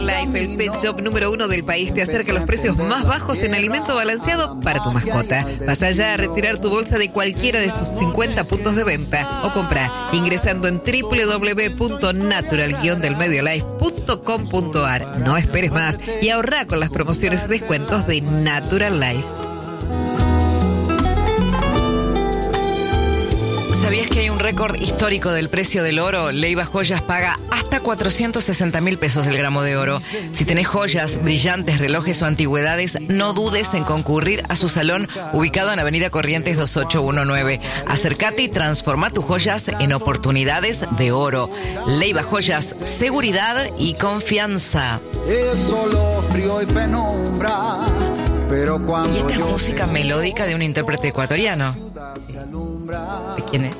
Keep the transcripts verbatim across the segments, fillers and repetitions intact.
Life, el pet shop número uno del país, te acerca los precios más bajos en alimento balanceado para tu mascota. Vas allá a retirar tu bolsa de cualquiera de sus cincuenta puntos de venta o compra ingresando en doble u doble u doble u punto natural guion del medio life punto com punto a r. No esperes más y ahorra con las promociones y descuentos de Natural Life. ¿Sabías que hay un récord histórico del precio del oro? Leiva Joyas paga hasta cuatrocientos sesenta mil pesos el gramo de oro. Si tenés joyas, brillantes, relojes o antigüedades, no dudes en concurrir a su salón ubicado en Avenida Corrientes dos ocho uno nueve. Acércate y transforma tus joyas en oportunidades de oro. Leiva Joyas, seguridad y confianza. Es solo frío y penumbra, pero cuando y esta es música melódica de un intérprete ecuatoriano. ¿De quién es?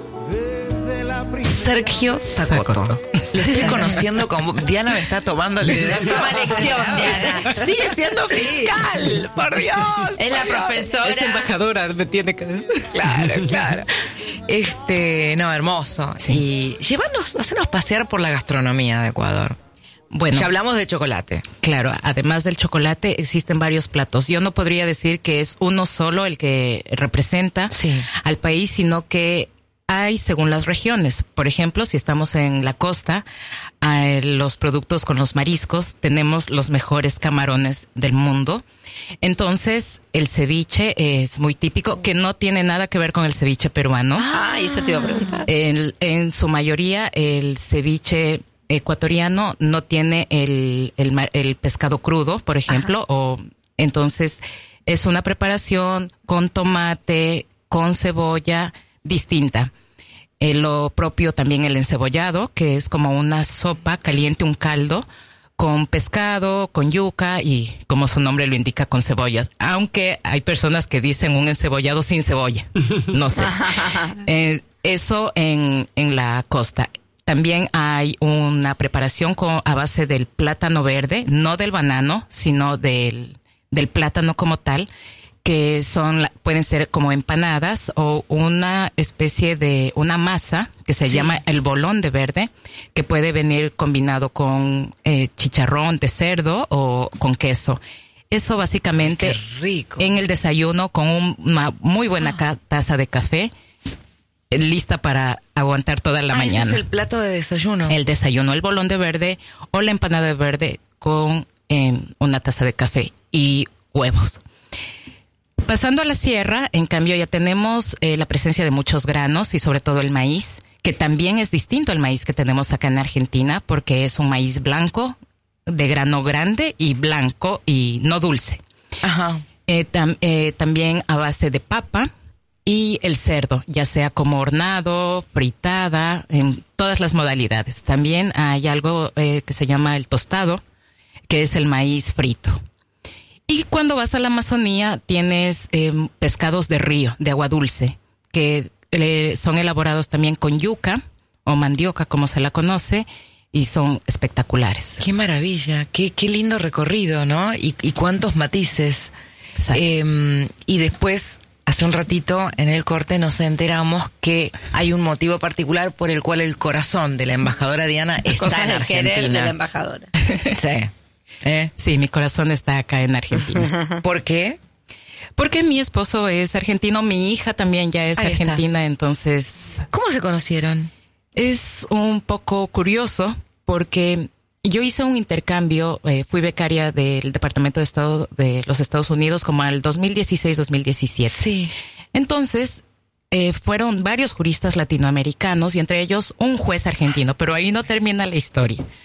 Sergio Sacoto. Lo estoy conociendo como... Diana me está tomando la Toma lección, Diana. Sigue siendo fiscal, por Dios. Es la profesora. Es embajadora, me tiene que decir. Claro, claro. Este, no, hermoso. Sí. Y llévanos, hacenos pasear por la gastronomía de Ecuador. Bueno, ya hablamos de chocolate. Claro, además del chocolate existen varios platos. Yo no podría decir que es uno solo el que representa sí. al país, sino que hay según las regiones. Por ejemplo, si estamos en la costa, eh, los productos con los mariscos, tenemos los mejores camarones del mundo. Entonces, el ceviche es muy típico, que no tiene nada que ver con el ceviche peruano. Ah, eso te iba a preguntar. En, en su mayoría, el ceviche ecuatoriano no tiene el, el, el pescado crudo, por ejemplo, Ajá. o entonces es una preparación con tomate, con cebolla distinta. Eh, lo propio también el encebollado, que es como una sopa caliente, un caldo, con pescado, con yuca y, como su nombre lo indica, con cebollas. Aunque hay personas que dicen un encebollado sin cebolla. No sé. eh, eso en, en la costa. También hay una preparación con, a base del plátano verde, no del banano, sino del, del plátano como tal, que son, pueden ser como empanadas o una especie de, una masa que se sí. llama el bolón de verde, que puede venir combinado con eh, chicharrón de cerdo o con queso. Eso básicamente, Qué rico. En el desayuno con un, una muy buena ca- taza de café, lista para aguantar toda la ah, mañana. Ese es el plato de desayuno. El desayuno, el bolón de verde o la empanada de verde con eh, una taza de café y huevos. Pasando a la sierra, en cambio, ya tenemos eh, la presencia de muchos granos y sobre todo el maíz, que también es distinto al maíz que tenemos acá en Argentina, porque es un maíz blanco, de grano grande y blanco y no dulce. Ajá. Eh, tam, eh, también a base de papa. Y el cerdo, ya sea como hornado, fritada, en todas las modalidades. También hay algo eh, que se llama el tostado, que es el maíz frito. Y cuando vas a la Amazonía, tienes eh, pescados de río, de agua dulce, que eh, son elaborados también con yuca o mandioca, como se la conoce, y son espectaculares. Qué maravilla, qué, qué lindo recorrido, ¿no? Y, y cuántos matices. Eh, y después... Hace un ratito, en el corte, nos enteramos que hay un motivo particular por el cual el corazón de la embajadora Diana está Cosas en de Argentina. querer de la embajadora. Sí. ¿Eh? Sí, mi corazón está acá en Argentina. ¿Por qué? Porque mi esposo es argentino, mi hija también ya es Ahí argentina, está. Entonces... ¿Cómo se conocieron? Es un poco curioso porque... Yo hice un intercambio, eh, fui becaria del Departamento de Estado de los Estados Unidos como al dos mil dieciséis dos mil diecisiete. Sí. Entonces, eh, fueron varios juristas latinoamericanos y entre ellos un juez argentino, pero ahí no termina la historia.